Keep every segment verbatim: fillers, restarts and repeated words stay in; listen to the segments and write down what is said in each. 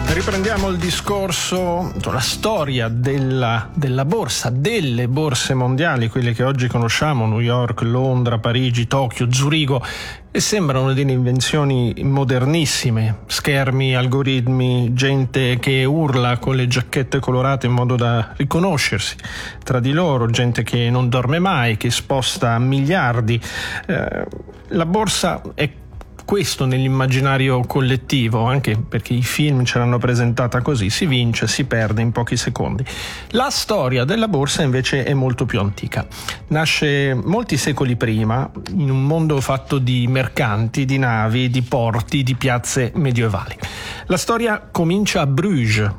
Riprendiamo il discorso, la storia della, della borsa, delle borse mondiali, quelle che oggi conosciamo, New York, Londra, Parigi, Tokyo, Zurigo, e sembrano delle invenzioni modernissime, schermi, algoritmi, gente che urla con le giacchette colorate in modo da riconoscersi tra di loro, gente che non dorme mai, che sposta miliardi. Eh, la borsa è questo nell'immaginario collettivo, anche perché i film ce l'hanno presentata così: si vince, si perde in pochi secondi. La storia della borsa invece è molto più antica. Nasce molti secoli prima, in un mondo fatto di mercanti, di navi, di porti, di piazze medievali. La storia comincia a Bruges.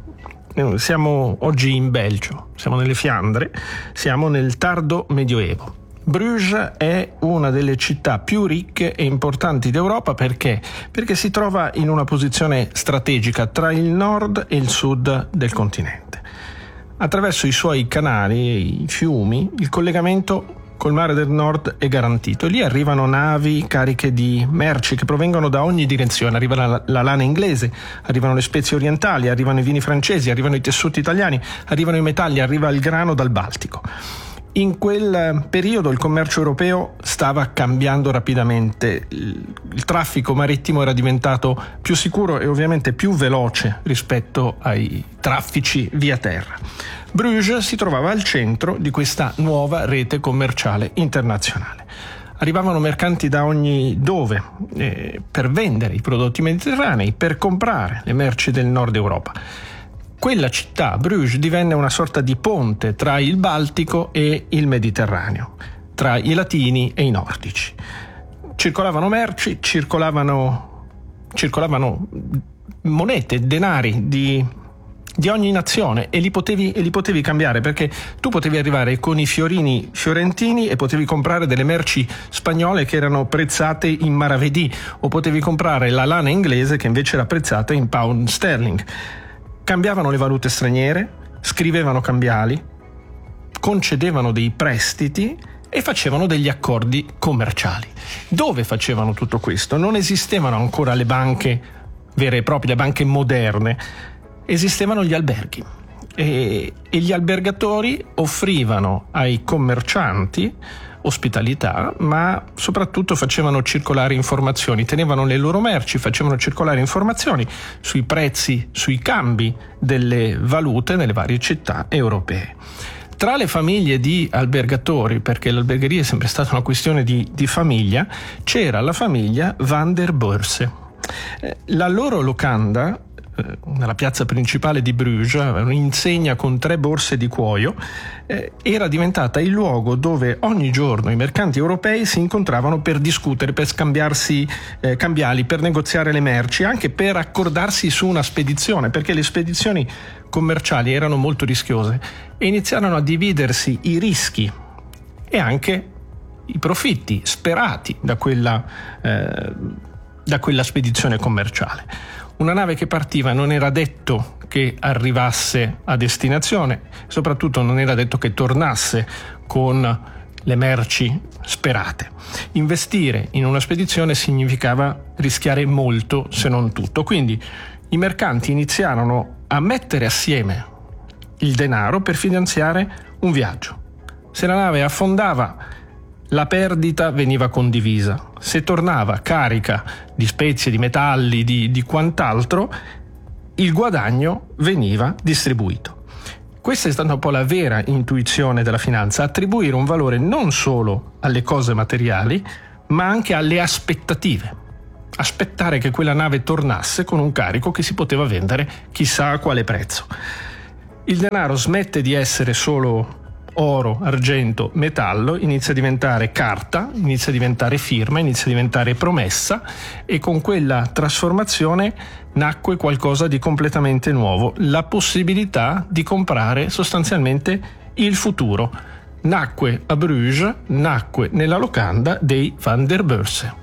Siamo oggi in Belgio, siamo nelle Fiandre, siamo nel tardo Medioevo. Bruges è una delle città più ricche e importanti d'Europa perché? Perché si trova in una posizione strategica tra il nord e il sud del continente. Attraverso i suoi canali, i fiumi, il collegamento col mare del nord è garantito. Lì arrivano navi cariche di merci che provengono da ogni direzione. Arriva la, la lana inglese, arrivano le spezie orientali, arrivano i vini francesi, arrivano i tessuti italiani, arrivano i metalli, arriva il grano dal Baltico. In quel periodo il commercio europeo stava cambiando rapidamente, il traffico marittimo era diventato più sicuro e ovviamente più veloce rispetto ai traffici via terra. Bruges si trovava al centro di questa nuova rete commerciale internazionale. Arrivavano mercanti da ogni dove eh, per vendere i prodotti mediterranei, per comprare le merci del nord Europa. Quella città, Bruges, divenne una sorta di ponte tra il Baltico e il Mediterraneo, tra i latini e i nordici. Circolavano merci, circolavano, circolavano monete, denari di, di ogni nazione e li, potevi, e li potevi cambiare, perché tu potevi arrivare con i fiorini fiorentini e potevi comprare delle merci spagnole che erano prezzate in maravedì, o potevi comprare la lana inglese che invece era prezzata in pound sterling. Cambiavano le valute straniere, scrivevano cambiali, concedevano dei prestiti e facevano degli accordi commerciali. Dove facevano tutto questo? Non esistevano ancora le banche vere e proprie, le banche moderne, esistevano gli alberghi e, e gli albergatori offrivano ai commercianti ospitalità, ma soprattutto facevano circolare informazioni, tenevano le loro merci, facevano circolare informazioni sui prezzi, sui cambi delle valute nelle varie città europee. Tra le famiglie di albergatori, perché l'albergheria è sempre stata una questione di, di famiglia, c'era la famiglia Van der Bourse. La loro locanda, nella piazza principale di Bruges, un'insegna con tre borse di cuoio, eh, era diventata il luogo dove ogni giorno i mercanti europei si incontravano per discutere, per scambiarsi eh, cambiali, per negoziare le merci, anche per accordarsi su una spedizione, perché le spedizioni commerciali erano molto rischiose e iniziarono a dividersi i rischi e anche i profitti sperati da quella, eh, da quella spedizione commerciale. Una nave che partiva non era detto che arrivasse a destinazione, soprattutto non era detto che tornasse con le merci sperate. Investire in una spedizione significava rischiare molto, se non tutto. Quindi i mercanti iniziarono a mettere assieme il denaro per finanziare un viaggio. Se la nave affondava, la perdita veniva condivisa. Se tornava carica di spezie, di metalli, di, di quant'altro, il guadagno veniva distribuito. Questa è stata un po' la vera intuizione della finanza: attribuire un valore non solo alle cose materiali, ma anche alle aspettative. Aspettare che quella nave tornasse con un carico che si poteva vendere chissà a quale prezzo. Il denaro smette di essere solo oro, argento, metallo, inizia a diventare carta, inizia a diventare firma, inizia a diventare promessa, e con quella trasformazione nacque qualcosa di completamente nuovo: la possibilità di comprare sostanzialmente il futuro. Nacque a Bruges, nacque nella locanda dei Van der Bourse.